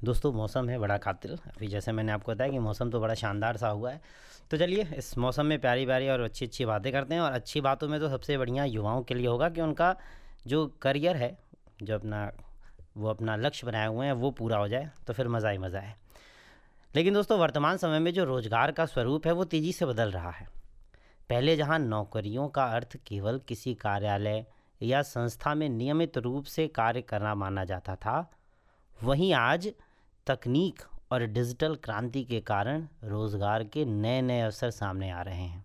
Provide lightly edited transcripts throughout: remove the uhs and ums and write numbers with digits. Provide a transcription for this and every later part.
दोस्तों मौसम है बड़ा कातिल। अभी जैसे मैंने आपको बताया कि मौसम तो बड़ा शानदार सा हुआ है। तो चलिए इस मौसम में प्यारी प्यारी और अच्छी अच्छी बातें करते हैं। और अच्छी बातों में तो सबसे बढ़िया युवाओं के लिए होगा कि उनका जो करियर है, जो अपना लक्ष्य बनाए हुए हैं वो पूरा हो जाए, तो फिर मज़ा ही मज़ा है। लेकिन दोस्तों वर्तमान समय में जो रोज़गार का स्वरूप है वो तेज़ी से बदल रहा है। पहले जहां नौकरियों का अर्थ केवल किसी कार्यालय या संस्था में नियमित रूप से कार्य करना माना जाता था, वहीं आज तकनीक और डिजिटल क्रांति के कारण रोज़गार के नए नए अवसर सामने आ रहे हैं।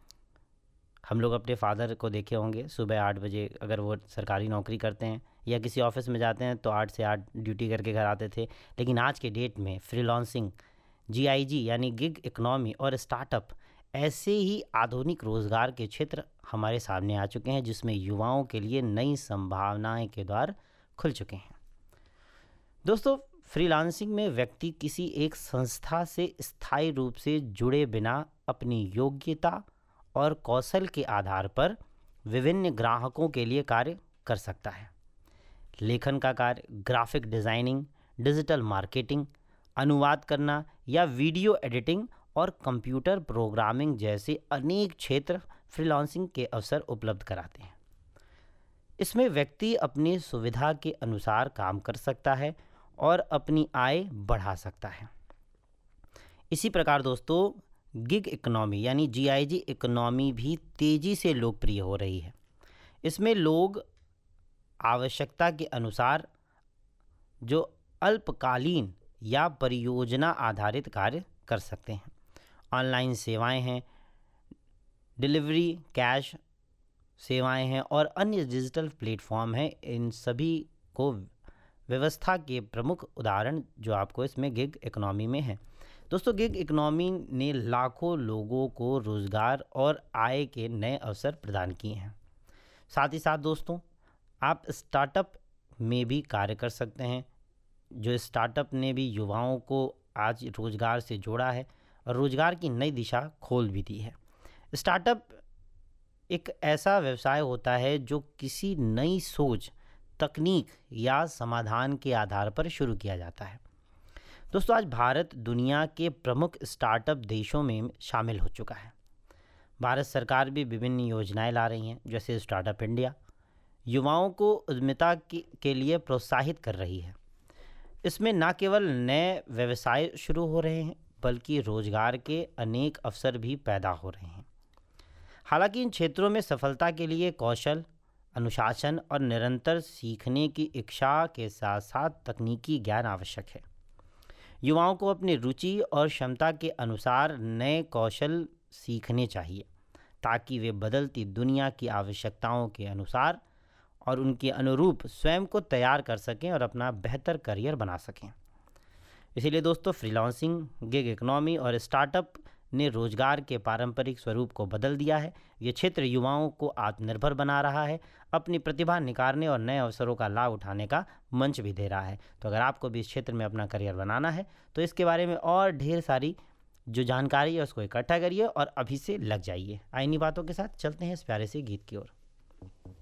हम लोग अपने फादर को देखे होंगे, सुबह 8 बजे अगर वो सरकारी नौकरी करते हैं या किसी ऑफिस में जाते हैं तो 8 से 8 ड्यूटी करके घर आते थे। लेकिन आज के डेट में फ्रीलांसिंग, जीआईजी यानी गिग इकोनॉमी और स्टार्टअप ऐसे ही आधुनिक रोज़गार के क्षेत्र हमारे सामने आ चुके हैं, जिसमें युवाओं के लिए नई संभावनाएं के द्वार खुल चुके हैं। दोस्तों फ्रीलांसिंग में व्यक्ति किसी एक संस्था से स्थायी रूप से जुड़े बिना अपनी योग्यता और कौशल के आधार पर विभिन्न ग्राहकों के लिए कार्य कर सकता है। लेखन का कार्य, ग्राफिक डिज़ाइनिंग, डिजिटल मार्केटिंग, अनुवाद करना या वीडियो एडिटिंग और कंप्यूटर प्रोग्रामिंग जैसे अनेक क्षेत्र फ्रीलांसिंग के अवसर उपलब्ध कराते हैं। इसमें व्यक्ति अपनी सुविधा के अनुसार काम कर सकता है और अपनी आय बढ़ा सकता है। इसी प्रकार दोस्तों गिग इकोनॉमी यानी जीआईजी इकोनॉमी भी तेज़ी से लोकप्रिय हो रही है। इसमें लोग आवश्यकता के अनुसार जो अल्पकालीन या परियोजना आधारित कार्य कर सकते हैं। ऑनलाइन सेवाएं हैं, डिलीवरी, कैश सेवाएं हैं और अन्य डिजिटल प्लेटफॉर्म हैं। इन सभी को व्यवस्था के प्रमुख उदाहरण जो आपको इसमें गिग इकोनॉमी में है। दोस्तों गिग इकोनॉमी ने लाखों लोगों को रोज़गार और आय के नए अवसर प्रदान किए हैं। साथ ही साथ दोस्तों आप स्टार्टअप में भी कार्य कर सकते हैं, जो स्टार्टअप ने भी युवाओं को आज रोज़गार से जोड़ा है और रोज़गार की नई दिशा खोल भी दी है। स्टार्टअप एक ऐसा व्यवसाय होता है जो किसी नई सोच, तकनीक या समाधान के आधार पर शुरू किया जाता है। दोस्तों आज भारत दुनिया के प्रमुख स्टार्टअप देशों में शामिल हो चुका है। भारत सरकार भी विभिन्न योजनाएं ला रही हैं, जैसे स्टार्टअप इंडिया युवाओं को उद्यमिता के लिए प्रोत्साहित कर रही है। इसमें न केवल नए व्यवसाय शुरू हो रहे हैं, बल्कि रोजगार के अनेक अवसर भी पैदा हो रहे हैं। हालांकि इन क्षेत्रों में सफलता के लिए कौशल, अनुशासन और निरंतर सीखने की इच्छा के साथ साथ तकनीकी ज्ञान आवश्यक है। युवाओं को अपनी रुचि और क्षमता के अनुसार नए कौशल सीखने चाहिए, ताकि वे बदलती दुनिया की आवश्यकताओं के अनुसार और उनके अनुरूप स्वयं को तैयार कर सकें और अपना बेहतर करियर बना सकें। इसीलिए दोस्तों फ्रीलांसिंग, गिग इकोनॉमी और स्टार्टअप ने रोजगार के पारंपरिक स्वरूप को बदल दिया है। ये क्षेत्र युवाओं को आत्मनिर्भर बना रहा है, अपनी प्रतिभा निखारने और नए अवसरों का लाभ उठाने का मंच भी दे रहा है। तो अगर आपको भी इस क्षेत्र में अपना करियर बनाना है तो इसके बारे में और ढेर सारी जो जानकारी है उसको इकट्ठा करिए और अभी से लग जाइए। इन्हीं बातों के साथ चलते हैं इस प्यारे से गीत की ओर।